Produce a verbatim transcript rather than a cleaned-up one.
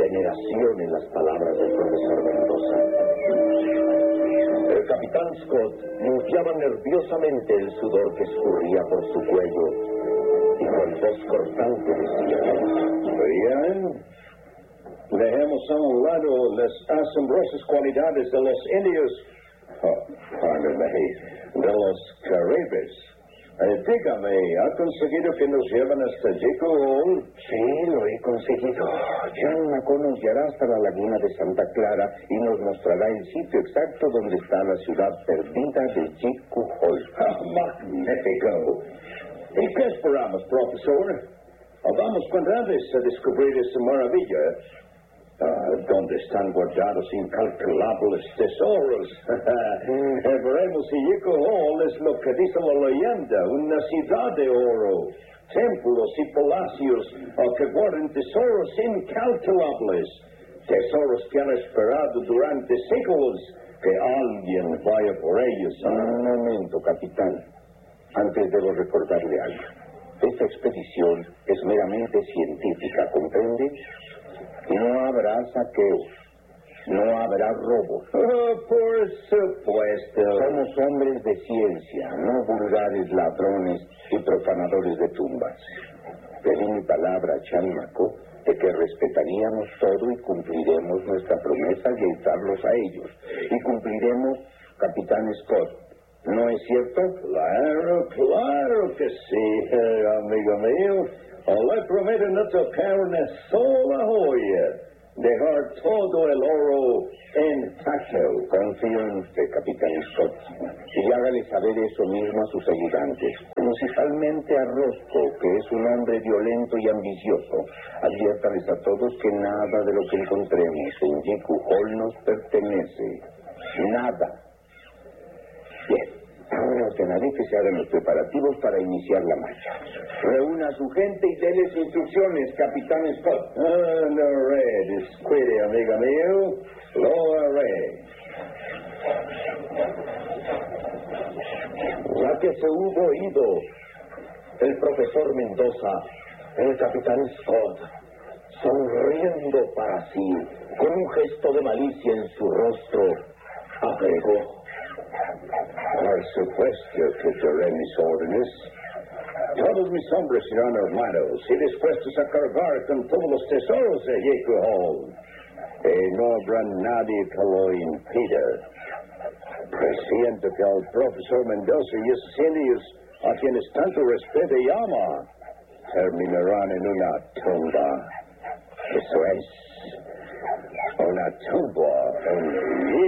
veneración en las palabras del profesor Mendoza. El capitán Scott limpiaba nerviosamente el sudor que escurría por su cuello y con voz cortante decía: Bien, dejemos a un lado las asombrosas cualidades de los indios, oh, perdóname, de los caribes. Eh, dígame, ¿ha conseguido que nos lleven hasta Jekyll Hole? Sí, lo he conseguido. John Maco nos guiará hasta la laguna de Santa Clara y nos mostrará el sitio exacto donde está la ciudad perdida de Jekyll Hole. Ah, magnífico. ¿Y qué esperamos, profesor? Vamos cuanto antes a descubrir esa maravilla. Ah, ¿dónde están guardados incalculables tesoros? eh, veremos si Jekyll Hole es lo que dice la leyenda, una ciudad de oro, templos y palacios oh, que guardan tesoros incalculables, tesoros que han esperado durante siglos que alguien vaya por ellos. Un momento, capitán. Antes debo recordarle algo. Esta expedición es meramente científica, ¿comprende? No habrá saqueos, no habrá robos. Oh, por supuesto. Somos hombres de ciencia, no vulgares ladrones y profanadores de tumbas. Pedí mi palabra, Chanmaco, de que respetaríamos todo y cumpliremos nuestra promesa de ayudarlos a ellos. Y cumpliremos, capitán Scott. ¿No es cierto? Claro, claro que sí, eh, amigo mío. Le prometo no tocar una sola joya, dejar todo el oro intacto. Confío en usted, capitán Scott, y hágale saber eso mismo a sus ayudantes, principalmente a Roscoe, que es un hombre violento y ambicioso. Adviértales a todos que nada de lo que encontremos en Jekyll Hole nos pertenece. Nada. Bien. Ahora ordenaré que se hagan los preparativos para iniciar la marcha. Reúna a su gente y déles instrucciones, capitán Scott. Ah, lo haré, descuide, amigo mío. Lo haré. Ya que se hubo ido el profesor Mendoza, el capitán Scott, sonriendo para sí, con un gesto de malicia en su rostro, agregó: Por supuesto que daré mis órdenes. Todos mis hombres serán armados y dispuestos a cargar con todos los tesoros de Jekyll Hole. Y no habrá nadie que lo impida. Presiento que al profesor Mendoza y esos indios, a quienes tanto respeto y ama, terminarán en una tumba. Eso es, una tumba en